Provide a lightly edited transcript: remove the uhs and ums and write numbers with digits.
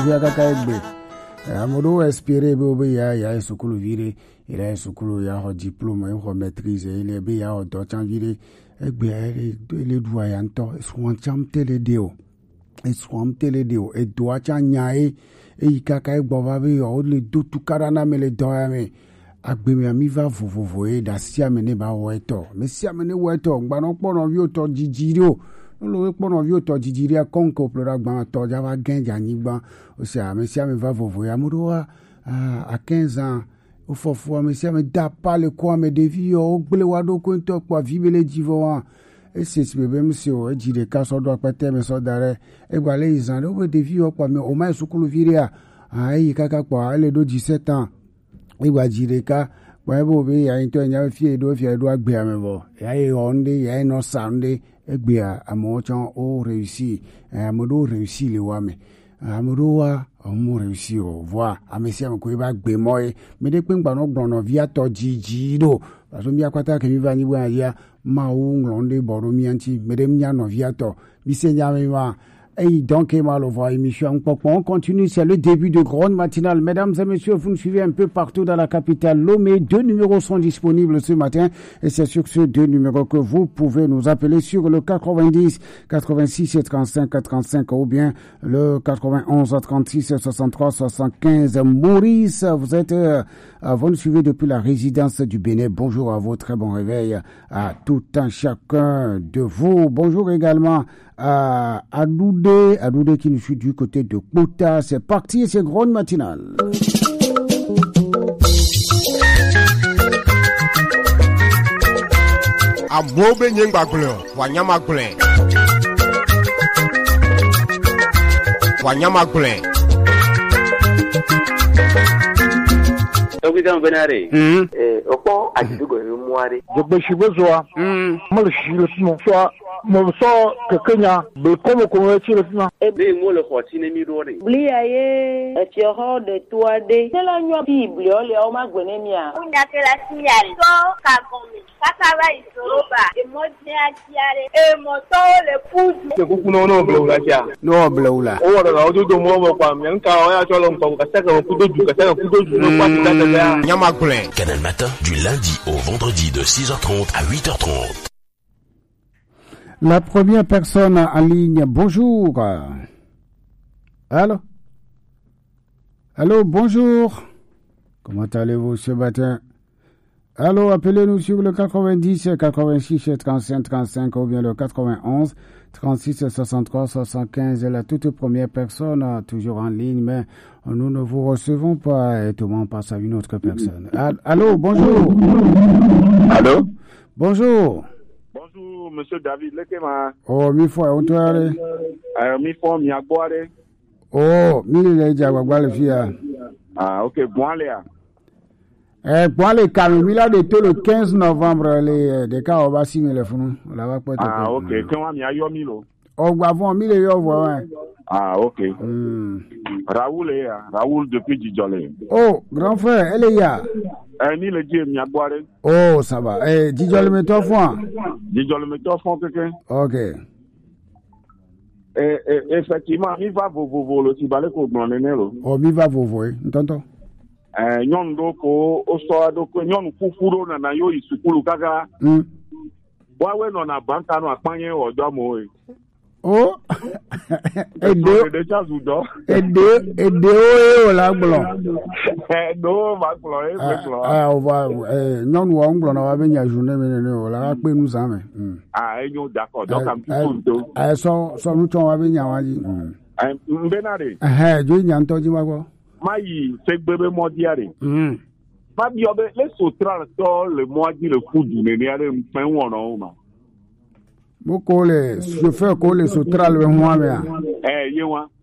ya kakaegbe amodo espérer be ya sukulu vire il a sukulu ya ho diplôme ho maîtrise il est be ya ho do chan vire egbe le doa ya nto so cham tele deo swam tele deo e doa chan nyae e kakaegbo va be o le dutu karana me le doa me agbe mi ami va vovovo e da sia me ne ba wo eto me sia me ne wo eto gba no pono vi o to jijiro lo pono vi o to jijiri konko plora gba to ja va genja nigba o sia me va vovo ya muro a 15 ans o fofo me sia me da pa le kwa me devi o gbele wa do ko nto kwa vibele jivo e se bebe msio e jire ka so do pete me so dare e gba le izan o devi o kwa me o ma sukulu viria ai kaka kwa le do 17 ans igba jire ka bo be ya into nya fie do agbe amebo ya e onde ya no sande egbe amochon o réussi amodo réussi le wa me amodo wa omo réussi o voi amesi am ko ba gbe moy me de pe ngba no gbon via to jiji do aso mi akwata ke mi va ni wa ya ma o nglonde boro mi anti me de nya no via to mi se nya me wa. Et donc, on continue, c'est le début de grande matinale. Mesdames et messieurs, vous nous suivez un peu partout dans la capitale Lomé. 2 numéros sont disponibles ce matin et c'est sur ces 2 numéros que vous pouvez nous appeler sur le 90 86 35 45 ou bien le 91 36 63 75. Maurice, vous nous suivez depuis la résidence du Bénin. Bonjour à vous, très bon réveil à tout un chacun de vous. Bonjour également à Adoudé qui nous suit du côté de Kouta. C'est parti, c'est grande matinale. Amobe nyengbagle, wanyamagle. Wanyamagle. Obidan benare. Opo adidugo muare. Jebeshibezoa. Malshilsmo. Mon so kenya be como con chilesna ebe mo le khotine mi dore bliaye e ti ho de tuade tela nyo bible o le o ma gbene mi a unda ke la siare so ka gomi kakara isoroba e mo je atiare e mo to le fudu ke kuku no blowla ja no blowla o wora na odo mo mo kwa mi nka o ya cholo nko ka saka kudo ju no kwa ta nyama kule. Canal Matin du lundi au vendredi de 6h30 à 8h30. La première personne en ligne, bonjour. Allô? Allô, bonjour. Comment allez-vous ce matin? Allô, appelez-nous sur le 90 86 35 35 ou bien le 91 36 63 75. La toute première personne, toujours en ligne, mais nous ne vous recevons pas et tout le monde passe à une autre personne. Allô, bonjour. Allô? Bonjour. Bonjour, monsieur David Lekema. Oh, mi fois, on doit aller. Mi fois, mi agbore. Oh, mi le jagwa le fia. Ah, ok, bon aller. Pour les Camilla de le 15 novembre, les des cas au bassin le fond. Ah, ok, quand mi ayo milo. Oh, avant 1000 euros, ouais. Ah, ok. Raoul depuis Djidjolé. Oh, grand frère, elle est là. Ni le Dieu mi agbore. Oh, ça va. Djidjolé met toi fond. Djidjolé met toi fond quelqu'un. Ok. Effectivement, mi va vovo le tibale ko gbonenelo. Oh, mi va vovo, ntonto. Nyon doko oso doko nyon kufuro na yo isukulu kaka. Wawe no na banka no apanye ojo mo e. Oh. Ede o la gblo. No ma gblo e gblo. O va nyon wo gblo na wa be nya journée me ne o la pe nu sa me. Enyo d'accord donc am tuto. So nu ton wa be nya wa ji. Mbenare. Jo nya ntoji wa ko. Mayi segbebe modiare. Fabi obe le sotral to le modi le fudu ne ale mpen wona o ma. Mo ko le chauffeur ko le sotral we ho ame a. Yewa.